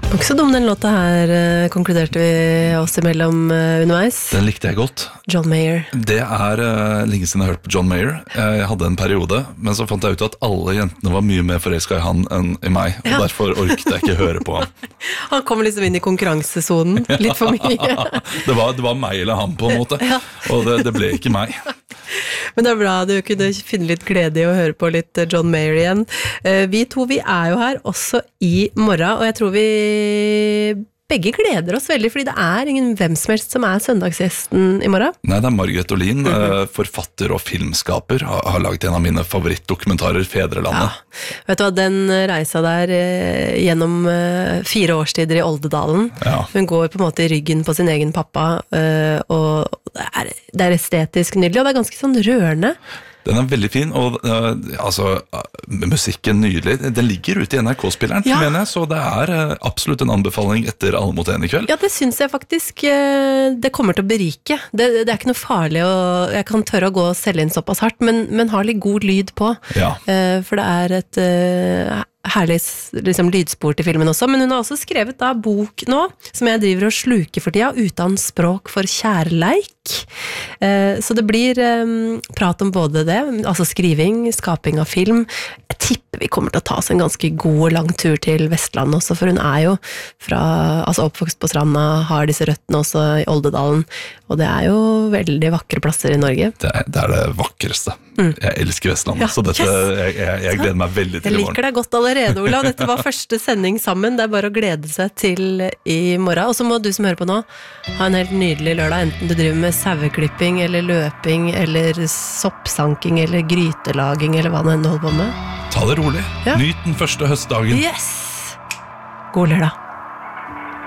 Det var ikke så dum den låta her, konkluderte vi oss imellom underveis. Den likte jeg godt. John Mayer. Det lenge siden jeg hørte på John Mayer. Jeg hadde en periode, men så fant jeg ut at alle jentene var mye mer forelsket i han enn i meg, og derfor orket jeg ikke høre på han. Han kom liksom inn i konkurransesonen, litt for mye. det var meg eller han på en måte, og det ble ikke meg. Men det bra, du kunne finne litt glede i å høre på litt John Mayer igjen. Vi to, vi jo her også i morgen, og jeg tror vi begge gleder oss veldig, fordi det ingen hvem som helst som søndagsgjesten i morgen. Nei, det Margaret Olin, forfatter og filmskaper, har laget en av mine favorittdokumentarer, Fedrelandet. Ja. Vet du hva, den reisa der gjennom 4 årstider i Oldedalen, hun går på en måte i ryggen på sin egen pappa, og det estetisk nydelig, og det ganske sånn rørende. Den veldig fin, og musikken nydelig. Den ligger ute i NRK-spilleren, mener jeg, så det absolutt en anbefaling etter Alle mot en i kveld. Ja, det synes jeg faktisk det kommer til å berike. Det ikke noe farlig, og jeg kan tørre å gå og selge inn såpass hardt, men har litt god lyd på. Ja. For det et herlig liksom, lydspor til filmen også, men hun har også skrevet bok nå, som jeg driver og sluker for tida, Utan språk for kjærleik. Så det blir prat om både det, altså skriving, skaping av film. Jeg tipper vi kommer til å ta oss en ganske god og lang tur til Vestland også, for hun jo oppvokst på stranda, har disse røttene også i Oldedalen, og det jo veldig vakre plasser i Norge. Det det vakreste. Jeg elsker Vestlandet, så dette, jeg gleder meg veldig til i morgen. Jeg liker deg godt allerede, Olav. Dette var første sending sammen. Det bare å glede seg til i morgen. Og så må du som hører på nå, ha en helt nydelig lørdag, enten du driver med saueklipping, eller løping, eller soppsanking, eller grytelaging, eller hva du holder på med. Ta det rolig. Nyt den første høstdagen. Yes! God lørdag.